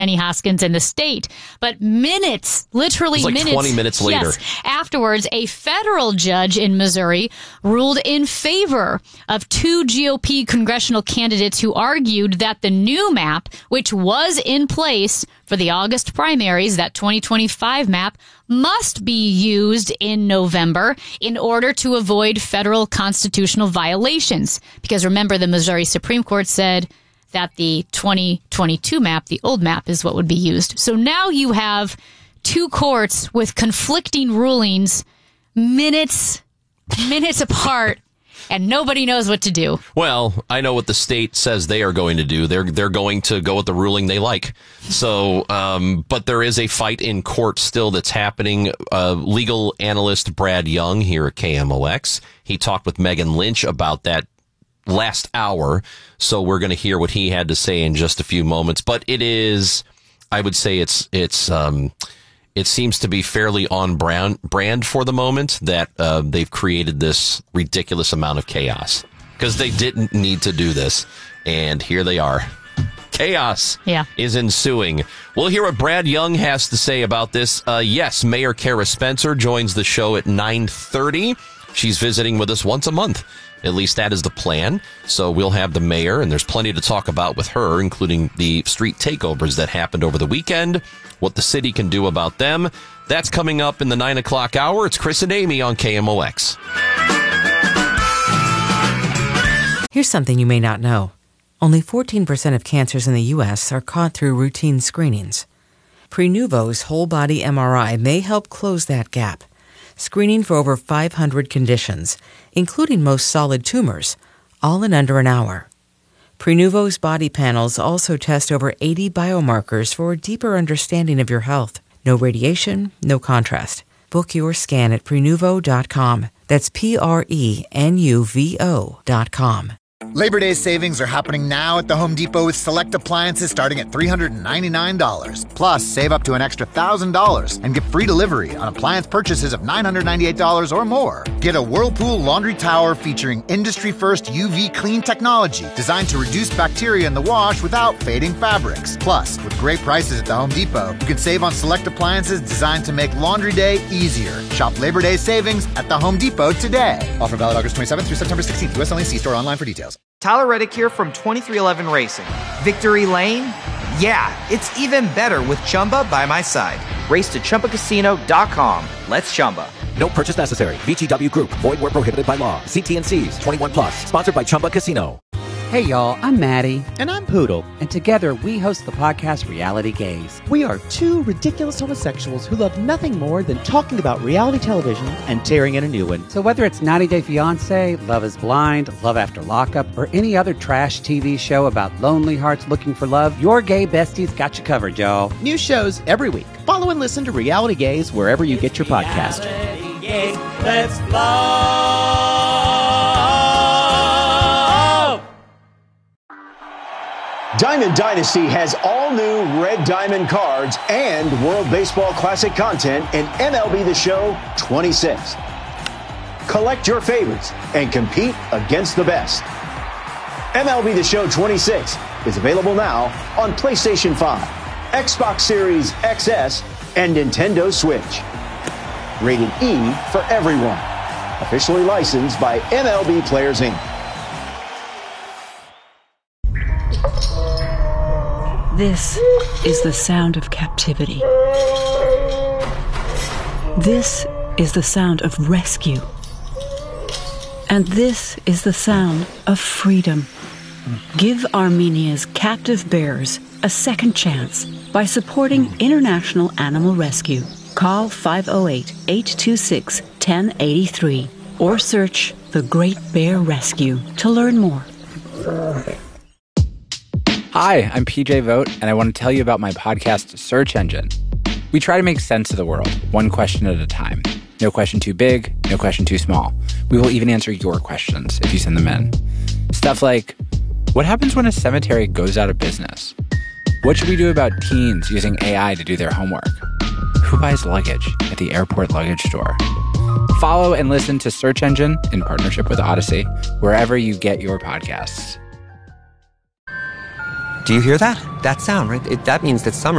Annie Hoskins and the state. But minutes, literally like minutes. 20 minutes later. Yes, afterwards, a federal judge in Missouri ruled in favor of 2 GOP congressional candidates who argued that the new map, which was in place for the August primaries, that 2025 map, must be used in November in order to avoid federal constitutional violations. Because remember, the Missouri Supreme Court said that the 2022 map, the old map, is what would be used. So now you have 2 courts with conflicting rulings minutes apart, and nobody knows what to do. Well, I know what the state says they are going to do. They're going to go with the ruling they like. So, but there is a fight in court still that's happening. Legal analyst Brad Young here at KMOX, he talked with Megan Lynch about that last hour. So we're going to hear what he had to say in just a few moments. But it is, I would say it seems to be fairly on brand for the moment that they've created this ridiculous amount of chaos because they didn't need to do this. And here they are. Chaos is ensuing. We'll hear what Brad Young has to say about this. Yes, Mayor Kara Spencer joins the show at 9:30. She's visiting with us once a month. At least that is the plan. So we'll have the mayor, and there's plenty to talk about with her, including the street takeovers that happened over the weekend, what the city can do about them. That's coming up in the 9 o'clock hour. It's Chris and Amy on KMOX. Here's something you may not know. Only 14% of cancers in the U.S. are caught through routine screenings. Prenuvo's whole-body MRI may help close that gap, screening for over 500 conditions, including most solid tumors, all in under an hour. Prenuvo's body panels also test over 80 biomarkers for a deeper understanding of your health. No radiation, no contrast. Book your scan at Prenuvo.com. That's Prenuvo.com. Labor Day savings are happening now at the Home Depot with select appliances starting at $399. Plus, save up to an extra $1,000 and get free delivery on appliance purchases of $998 or more. Get a Whirlpool laundry tower featuring industry-first UV clean technology designed to reduce bacteria in the wash without fading fabrics. Plus, with great prices at the Home Depot, you can save on select appliances designed to make laundry day easier. Shop Labor Day savings at the Home Depot today. Offer valid August 27th through September 16th. U.S. only. See store online for details. Tyler Reddick here from 2311 Racing. Victory Lane? Yeah, it's even better with Chumba by my side. Race to ChumbaCasino.com. Let's Chumba. No purchase necessary. VGW Group. Void where prohibited by law. See T&Cs. 21 plus. Sponsored by Chumba Casino. Hey, y'all. I'm Maddie. And I'm Poodle. And together, we host the podcast Reality Gaze. We are 2 ridiculous homosexuals who love nothing more than talking about reality television and tearing in a new one. So whether it's 90 Day Fiancé, Love is Blind, Love After Lockup, or any other trash TV show about lonely hearts looking for love, your gay besties got you covered, y'all. New shows every week. Follow and listen to Reality Gaze wherever you get your podcast. Reality Gaze. Let's love. Diamond Dynasty has all new Red Diamond cards and World Baseball Classic content in MLB The Show 26. Collect your favorites and compete against the best. MLB The Show 26 is available now on PlayStation 5, Xbox Series XS, and Nintendo Switch. Rated E for everyone. Officially licensed by MLB Players Inc. This is the sound of captivity. This is the sound of rescue. And this is the sound of freedom. Give Armenia's captive bears a second chance by supporting International Animal Rescue. Call 508-826-1083 or search The Great Bear Rescue to learn more. Hi, I'm PJ Vogt, and I want to tell you about my podcast, Search Engine. We try to make sense of the world, one question at a time. No question too big, no question too small. We will even answer your questions if you send them in. Stuff like, what happens when a cemetery goes out of business? What should we do about teens using AI to do their homework? Who buys luggage at the airport luggage store? Follow and listen to Search Engine in partnership with Odyssey, wherever you get your podcasts. Do you hear that? That sound, right? That means that summer